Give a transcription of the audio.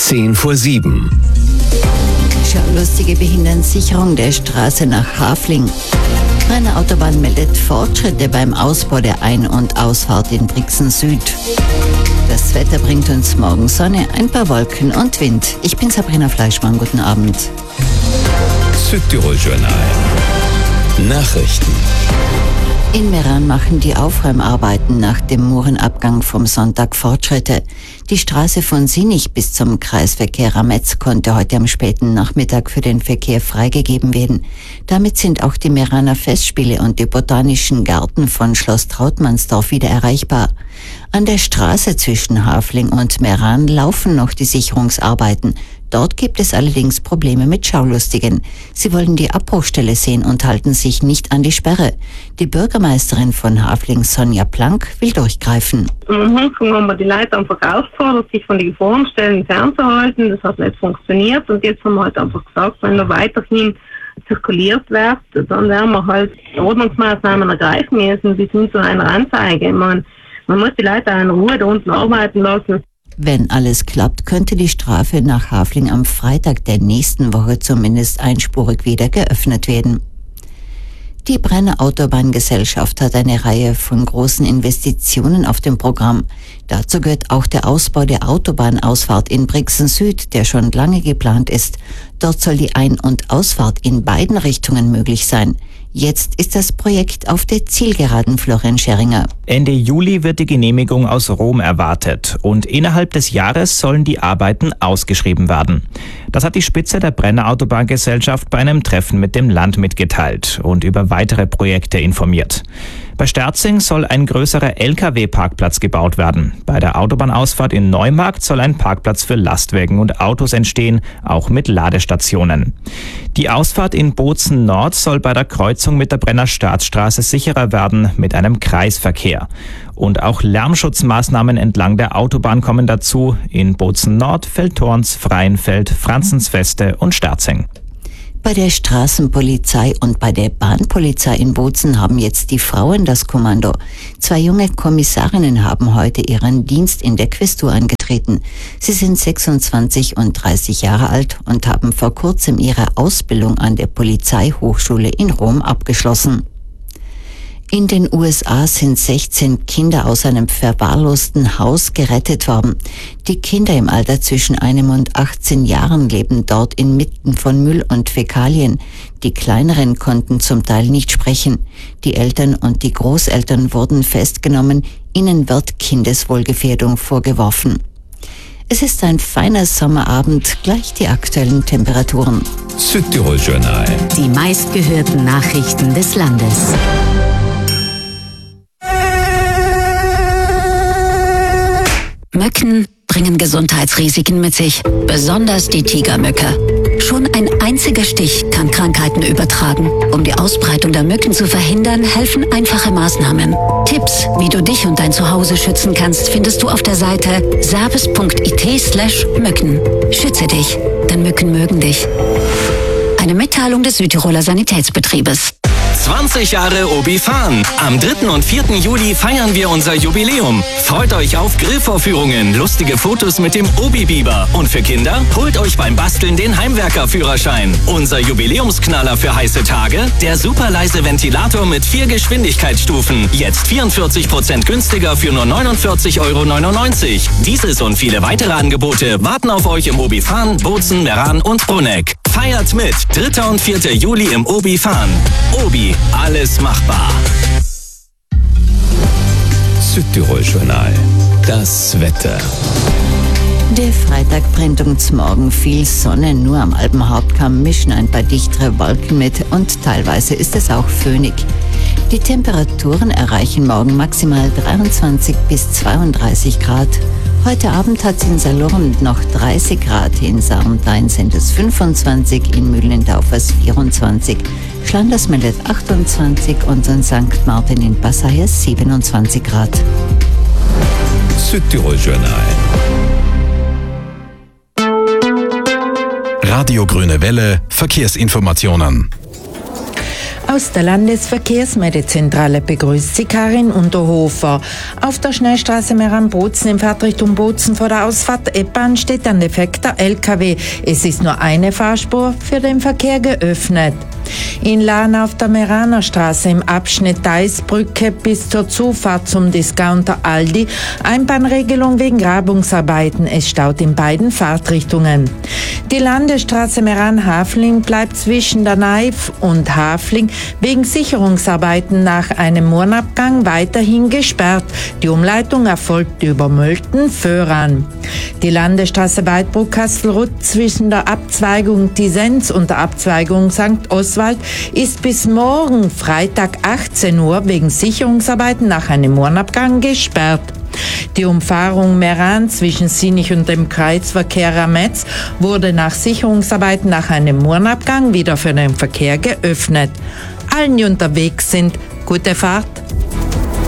6:10. Schaulustige behindern Sicherung der Straße nach Hafling. Brenner Autobahn meldet Fortschritte beim Ausbau der Ein- und Ausfahrt in Brixen Süd. Das Wetter bringt uns morgen Sonne, ein paar Wolken und Wind. Ich bin Sabrina Fleischmann, guten Abend. Südtirol-Journal. Nachrichten. In Meran machen die Aufräumarbeiten nach dem Murenabgang vom Sonntag Fortschritte. Die Straße von Sinich bis zum Kreisverkehr Rametz konnte heute am späten Nachmittag für den Verkehr freigegeben werden. Damit sind auch die Meraner Festspiele und die botanischen Gärten von Schloss Trautmannsdorf wieder erreichbar. An der Straße zwischen Hafling und Meran laufen noch die Sicherungsarbeiten. Dort gibt es allerdings Probleme mit Schaulustigen. Sie wollen die Abbruchstelle sehen und halten sich nicht an die Sperre. Die Bürgermeisterin von Hafling, Sonja Plank, will durchgreifen. Am Anfang haben wir die Leute einfach aufgefordert, sich von den Gefahrenstellen fernzuhalten. Das hat nicht funktioniert und jetzt haben wir halt einfach gesagt, wenn noch weiterhin zirkuliert wird, dann werden wir halt Ordnungsmaßnahmen ergreifen müssen bis hin zu einer Anzeige. Man muss die Leute auch in Ruhe da unten arbeiten lassen. Wenn alles klappt, könnte die Straße nach Hafling am Freitag der nächsten Woche zumindest einspurig wieder geöffnet werden. Die Brenner Autobahngesellschaft hat eine Reihe von großen Investitionen auf dem Programm. Dazu gehört auch der Ausbau der Autobahnausfahrt in Brixen Süd, der schon lange geplant ist. Dort soll die Ein- und Ausfahrt in beiden Richtungen möglich sein. Jetzt ist das Projekt auf der Zielgeraden, Florian Scheringer. Ende Juli wird die Genehmigung aus Rom erwartet und innerhalb des Jahres sollen die Arbeiten ausgeschrieben werden. Das hat die Spitze der Brenner Autobahngesellschaft bei einem Treffen mit dem Land mitgeteilt und über weitere Projekte informiert. Bei Sterzing soll ein größerer Lkw-Parkplatz gebaut werden. Bei der Autobahnausfahrt in Neumarkt soll ein Parkplatz für Lastwagen und Autos entstehen, auch mit Ladestationen. Die Ausfahrt in Bozen Nord soll bei der Kreuzung mit der Brenner Staatsstraße sicherer werden mit einem Kreisverkehr. Und auch Lärmschutzmaßnahmen entlang der Autobahn kommen dazu in Bozen Nord, Feldtorns, Freienfeld, Franzensfeste und Sterzing. Bei der Straßenpolizei und bei der Bahnpolizei in Bozen haben jetzt die Frauen das Kommando. 2 junge Kommissarinnen haben heute ihren Dienst in der Quästur angetreten. Sie sind 26 und 30 Jahre alt und haben vor kurzem ihre Ausbildung an der Polizeihochschule in Rom abgeschlossen. In den USA sind 16 Kinder aus einem verwahrlosten Haus gerettet worden. Die Kinder im Alter zwischen 1 und 18 Jahren leben dort inmitten von Müll und Fäkalien. Die Kleineren konnten zum Teil nicht sprechen. Die Eltern und die Großeltern wurden festgenommen. Ihnen wird Kindeswohlgefährdung vorgeworfen. Es ist ein feiner Sommerabend, gleich die aktuellen Temperaturen. Südtirol-Journal. Die meistgehörten Nachrichten des Landes. Mücken bringen Gesundheitsrisiken mit sich, besonders die Tigermücke. Schon ein einziger Stich kann Krankheiten übertragen. Um die Ausbreitung der Mücken zu verhindern, helfen einfache Maßnahmen. Tipps, wie du dich und dein Zuhause schützen kannst, findest du auf der Seite service.it/Mücken. Schütze dich, denn Mücken mögen dich. Eine Mitteilung des Südtiroler Sanitätsbetriebes. 20 Jahre Obi-Fan. Am 3. und 4. Juli feiern wir unser Jubiläum. Freut euch auf Grillvorführungen, lustige Fotos mit dem Obi-Biber. Und für Kinder, holt euch beim Basteln den Heimwerker-Führerschein. Unser Jubiläumsknaller für heiße Tage, der super leise Ventilator mit 4 Geschwindigkeitsstufen. Jetzt 44% günstiger für nur 49,99 €. Dieses und viele weitere Angebote warten auf euch im Obi-Fan, Bozen, Meran und Bruneck. Feiert mit 3. und 4. Juli im Obi-Fan. Obi, alles machbar. Südtirol-Journal. Das Wetter. Der Freitag bringt uns morgen viel Sonne, nur am Alpenhauptkamm mischen ein paar dichtere Wolken mit und teilweise ist es auch föhnig. Die Temperaturen erreichen morgen maximal 23 bis 32 Grad. Heute Abend hat es in Salurn noch 30 Grad, in Sarntein sind es 25, in Mühlendorfers 24, Schlanders meldet 28 und in St. Martin in Passau 27 Grad. Südtirol-Journal. Radio Grüne Welle, Verkehrsinformationen. Aus der Landesverkehrsmeldezentrale begrüßt sie Karin Unterhofer. Auf der Schnellstraße Meran-Bozen in Fahrtrichtung Bozen vor der Ausfahrt Eppan steht ein defekter LKW. Es ist nur eine Fahrspur für den Verkehr geöffnet. In Lahn auf der Meraner Straße im Abschnitt Deisbrücke bis zur Zufahrt zum Discounter Aldi Einbahnregelung wegen Grabungsarbeiten. Es staut in beiden Fahrtrichtungen. Die Landesstraße Meran-Hafling bleibt zwischen der Naif und Hafling wegen Sicherungsarbeiten nach einem Murnabgang weiterhin gesperrt. Die Umleitung erfolgt über Mölten-Föhran. Die Landesstraße Weidbruck-Kastelruth zwischen der Abzweigung Tisenz und der Abzweigung St. Oswald ist bis morgen Freitag 18 Uhr wegen Sicherungsarbeiten nach einem Murnabgang gesperrt. Die Umfahrung Meran zwischen Sinich und dem Kreisverkehr Rametz wurde nach Sicherungsarbeiten nach einem Murnabgang wieder für den Verkehr geöffnet. Allen, die unterwegs sind, gute Fahrt.